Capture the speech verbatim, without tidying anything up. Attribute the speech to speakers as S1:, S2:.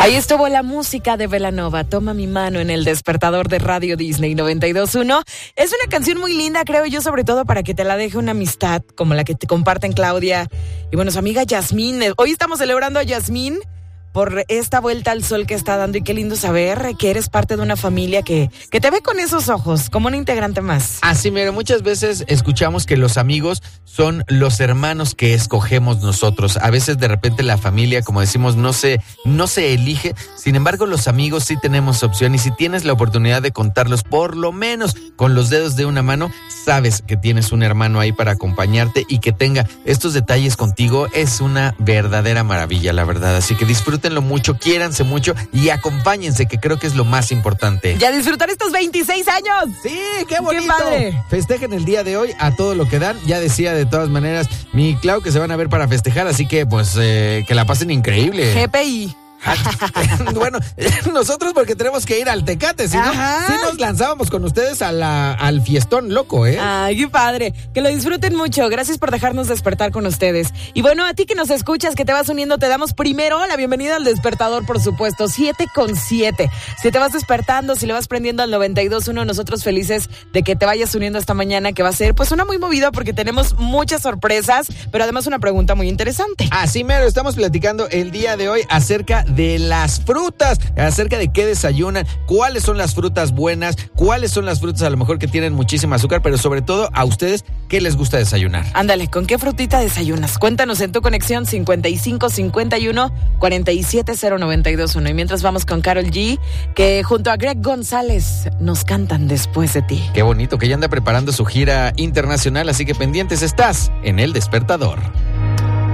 S1: Ahí estuvo la música de Belanova, Toma mi mano, en el despertador de Radio Disney noventa y dos punto uno. Es una canción muy linda, creo yo, sobre todo para que te la deje una amistad como la que te comparten Claudia y bueno, su amiga Yasmín. Hoy estamos celebrando a Yasmín por esta vuelta al sol que está dando, y qué lindo saber que eres parte de una familia que, que te ve con esos ojos, como un integrante más.
S2: Así, mira, muchas veces escuchamos que los amigos son los hermanos que escogemos nosotros. A veces de repente la familia, como decimos, no se, no se elige. Sin embargo, los amigos sí tenemos opción, y si tienes la oportunidad de contarlos por lo menos con los dedos de una mano, sabes que tienes un hermano ahí para acompañarte y que tenga estos detalles contigo. Es una verdadera maravilla, la verdad. Así que disfruta. Disfrútenlo mucho, quiéranse mucho y acompáñense, que creo que es lo más importante.
S1: ¡Ya disfrutar estos veintiséis años!
S2: ¡Sí, qué bonito!
S1: ¡Qué padre!
S2: Festejen el día de hoy a todo lo que dan. Ya decía de todas maneras mi Clau que se van a ver para festejar, así que pues eh, que la pasen increíble.
S1: G P I.
S2: Bueno, nosotros porque tenemos que ir al Tecate, si no, si nos lanzábamos con ustedes a la, al fiestón loco, ¿eh?
S1: Ay, qué padre, que lo disfruten mucho, gracias por dejarnos despertar con ustedes. Y bueno, a ti que nos escuchas, que te vas uniendo, te damos primero la bienvenida al despertador, por supuesto, siete con siete. Si te vas despertando, si le vas prendiendo al noventa y dos punto uno, nosotros felices de que te vayas uniendo esta mañana, que va a ser pues una muy movida porque tenemos muchas sorpresas, pero además una pregunta muy interesante.
S2: Así mero, estamos platicando el día de hoy acerca de las frutas, acerca de qué desayunan, cuáles son las frutas buenas, cuáles son las frutas a lo mejor que tienen muchísima azúcar, pero sobre todo a ustedes, ¿qué les gusta desayunar?
S1: Ándale, ¿con qué frutita desayunas? Cuéntanos en tu conexión cincuenta y cinco cincuenta y uno cuarenta y siete cero noventa y dos punto uno. Y mientras vamos con Karol G, que junto a Greg González nos cantan Después de ti.
S2: Qué bonito, que ya anda preparando su gira internacional, así que pendientes estás en El Despertador.